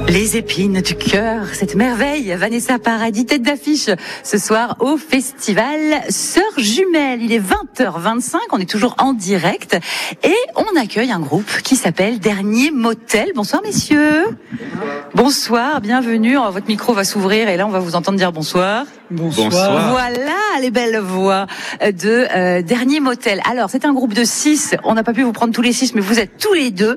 Les épines du cœur, cette merveille, Vanessa Paradis, tête d'affiche ce soir au festival Sœurs Jumelles. Il est 20h25, on est toujours en direct et on accueille un groupe qui s'appelle Dernier Motel. Bonsoir messieurs. Bonsoir, bienvenue. Votre micro va s'ouvrir et là on va vous entendre dire bonsoir. Bonsoir. Voilà les belles voix de Dernier Motel. Alors c'est un groupe de 6, on n'a pas pu vous prendre tous les 6 mais vous êtes tous les deux.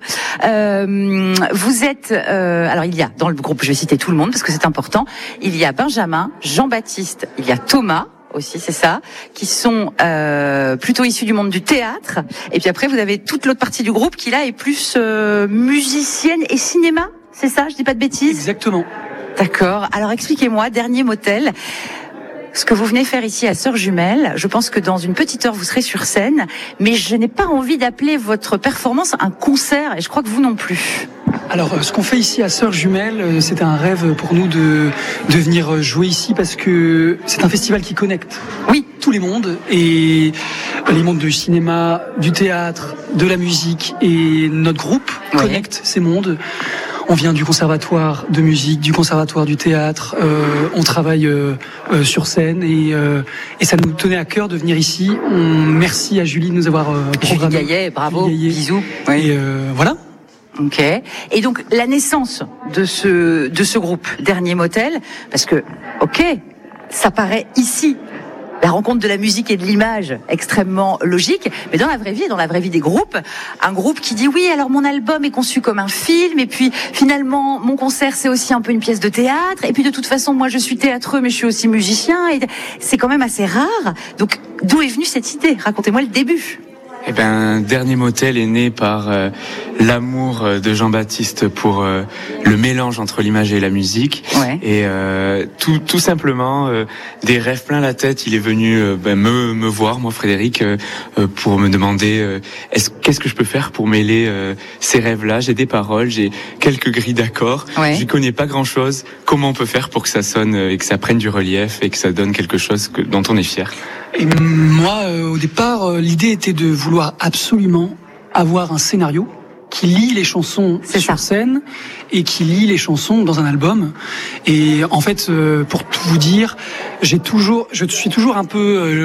Vous êtes... alors il y a dans le groupe, je vais citer tout le monde parce que c'est important, il y a Benjamin, Jean-Baptiste, il y a Thomas aussi, c'est ça, qui sont plutôt issus du monde du théâtre. Et puis après vous avez toute l'autre partie du groupe qui là est plus musicienne et cinéma, c'est ça, je dis pas de bêtises? Exactement. D'accord. Alors expliquez-moi, Dernier Motel, ce que vous venez faire ici à Sœurs Jumelles. Je pense que dans une petite heure vous serez sur scène, mais je n'ai pas envie d'appeler votre performance un concert, et je crois que vous non plus. Alors, ce qu'on fait ici à Sœurs Jumelles, c'était un rêve pour nous de venir jouer ici parce que c'est un festival qui connecte. Oui. Tous les mondes, et les mondes du cinéma, du théâtre, de la musique, et notre groupe connecte ces mondes. On vient du conservatoire de musique, du conservatoire du théâtre, on travaille sur scène et ça nous tenait à cœur de venir ici. Merci à Julie de nous avoir programmé. Julie Gaillet, bravo, Julie Gaillet. Bisous. Oui. Et voilà. Ok. Et donc la naissance de ce groupe Dernier Motel, parce que ça paraît ici la rencontre de la musique et de l'image extrêmement logique, mais dans la vraie vie des groupes, un groupe qui dit oui, alors mon album est conçu comme un film, et puis finalement mon concert c'est aussi un peu une pièce de théâtre, et puis de toute façon moi je suis théâtreux mais je suis aussi musicien, et c'est quand même assez rare. Donc d'où est venue cette idée? Racontez-moi le début. Eh ben, Dernier Motel est né par l'amour de Jean-Baptiste pour le mélange entre l'image et la musique. Ouais. Et tout simplement, des rêves plein la tête, il est venu me voir, moi Frédéric, pour me demander qu'est-ce que je peux faire pour mêler ces rêves-là. J'ai des paroles, j'ai quelques grilles d'accords, je connais pas grand-chose. Comment on peut faire pour que ça sonne et que ça prenne du relief et que ça donne quelque chose dont on est fier? Et moi, au départ, l'idée était de vouloir absolument avoir un scénario qui lie les chansons sur scène et qui lie les chansons dans un album. Et en fait, pour tout vous dire, je suis toujours un peu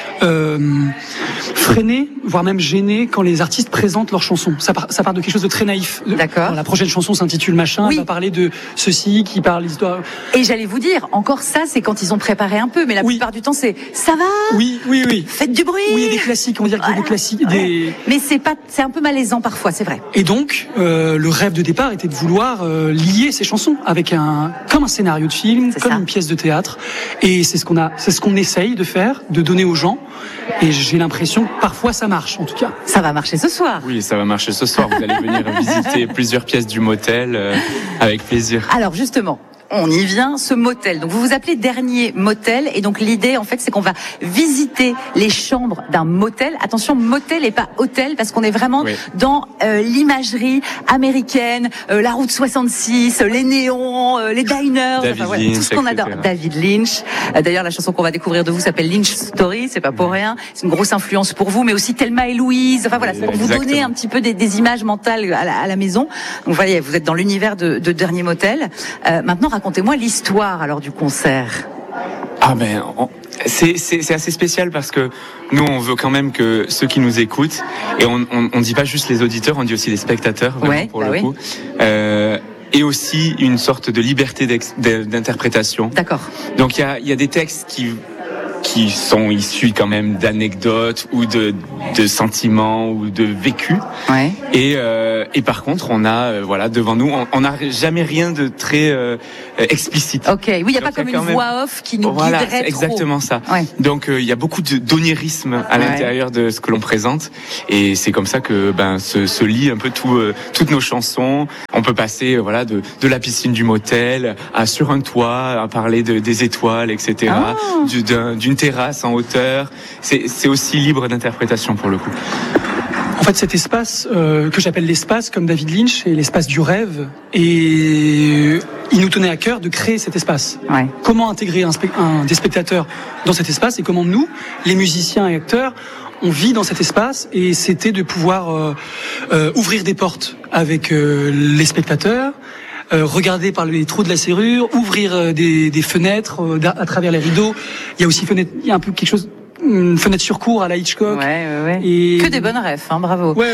freiné, voire même gêné quand les artistes présentent leurs chansons. Ça part de quelque chose de très naïf. D'accord. La prochaine chanson s'intitule machin, elle va parler de ceci, qui parle l'histoire. Et j'allais vous dire, encore ça, c'est quand ils ont préparé un peu, mais la plupart du temps, c'est ça va. Oui. Faites du bruit. Oui, il y a des classiques, on va dire qu'il y a des classiques. Mais c'est un peu malaisant parfois, c'est vrai. Et donc, le rêve de départ était de vouloir lier ces chansons avec comme un scénario de film, comme une pièce de théâtre. Et c'est ce qu'on essaye de faire, de donner aux gens. Et j'ai l'impression que parfois ça marche, en tout cas. Ça va marcher ce soir. Oui, ça va marcher ce soir. Vous allez venir visiter plusieurs pièces du motel avec plaisir. Alors justement, on y vient, ce motel. Donc vous vous appelez Dernier Motel, et donc l'idée en fait c'est qu'on va visiter les chambres d'un motel. Attention, motel et pas hôtel, parce qu'on est vraiment dans l'imagerie américaine, la route 66, les néons, les diners, Lynch, tout ce qu'on adore. David Lynch. D'ailleurs la chanson qu'on va découvrir de vous s'appelle Lynch Story, c'est pas pour rien. C'est une grosse influence pour vous, mais aussi Thelma et Louise. Enfin voilà, c'est pour vous donner un petit peu des images mentales à la maison. Donc voyez, vous êtes dans l'univers de Dernier Motel. Maintenant, racontez-moi l'histoire alors du concert. Ah ben, c'est assez spécial parce que nous on veut quand même que ceux qui nous écoutent, et on dit pas juste les auditeurs, on dit aussi les spectateurs pour le coup, et aussi une sorte de liberté d'interprétation. D'accord. Donc il y a des textes qui sont issus quand même d'anecdotes ou de sentiments ou de vécus. Ouais. Et par contre, on a devant nous, on n'a jamais rien de très explicite. Ok, oui, il n'y a pas comme une voix off qui nous guiderait trop. Exactement ça. Ouais. Donc il y a beaucoup d'onirisme à l'intérieur de ce que l'on présente, et c'est comme ça que se lie un peu toutes nos chansons. On peut passer de la piscine du motel à sur un toit, à parler des étoiles, etc. D'une terrasse en hauteur. C'est aussi libre d'interprétation pour le coup. En fait, cet espace que j'appelle l'espace, comme David Lynch, est l'espace du rêve, et il nous tenait à cœur de créer cet espace. Ouais. Comment intégrer des spectateurs dans cet espace, et comment nous, les musiciens et acteurs, on vit dans cet espace, et c'était de pouvoir ouvrir des portes avec les spectateurs, regarder par les trous de la serrure, ouvrir des fenêtres à travers les rideaux. Il y a aussi il y a un peu quelque chose, une fenêtre sur cour à la Hitchcock. Ouais. Et... Que des bonnes refs, bravo. Ouais.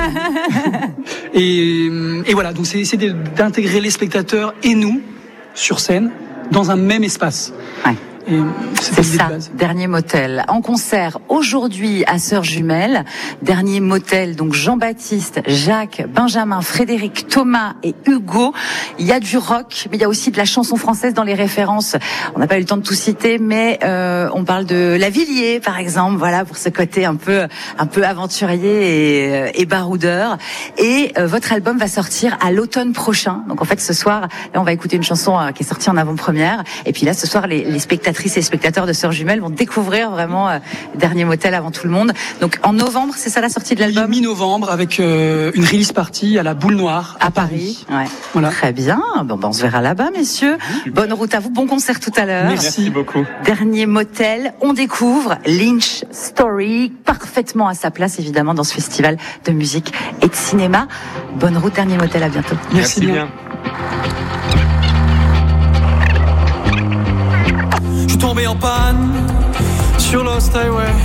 et voilà, donc c'est d'intégrer les spectateurs et nous sur scène dans un même espace. Ouais. Et c'est ça, Dernier Motel. En concert aujourd'hui à Sœurs Jumelles. Dernier Motel, donc Jean-Baptiste, Jacques, Benjamin, Frédéric, Thomas et Hugo. Il y a du rock, mais il y a aussi de la chanson française dans les références. On n'a pas eu le temps de tout citer, mais on parle de Lavilliers, par exemple, voilà, pour ce côté un peu aventurier et baroudeur. Et votre album va sortir à l'automne prochain. Donc en fait, ce soir, là, on va écouter une chanson qui est sortie en avant-première. Et puis là, ce soir, les spectateurs et spectateurs de Sœurs Jumelles vont découvrir vraiment Dernier Motel avant tout le monde. Donc en novembre, c'est ça la sortie de l'album ? Mi-novembre, avec une release party à la Boule Noire à Paris. Ouais. Voilà. Très bien. Bon, on se verra là-bas, messieurs. Bonne route à vous. Bon concert tout à l'heure. Merci beaucoup. Dernier Motel. On découvre Lynch Story, parfaitement à sa place évidemment dans ce festival de musique et de cinéma. Bonne route, Dernier Motel. À bientôt. Merci bien. Tombé en panne sur Lost Highway.